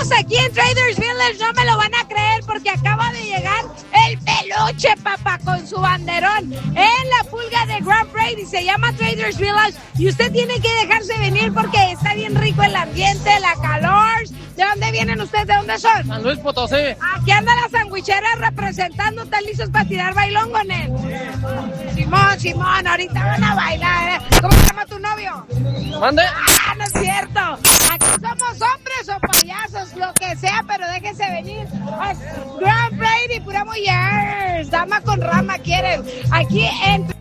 Estamos aquí en Traders Village, no me lo van a creer porque acaba de llegar el peluche, papá, con su banderón en la pulga de Grand Prix y se llama Traders Village y usted tiene que dejarse venir porque está bien rico el ambiente, la calor. ¿De dónde vienen ustedes? ¿De dónde son? San Luis Potosí. Aquí anda la sandwichera representando, ¿están listos para tirar bailongo, Nen? Simón, ahorita van a bailar, ¿eh? ¿Cómo se llama tu novio? ¿Mande? ¡Ah, no es cierto! Aquí somos hombres o payasos, lo que sea, pero déjense venir. Grand Prix y pura mujer, dama con rama quieren. Aquí en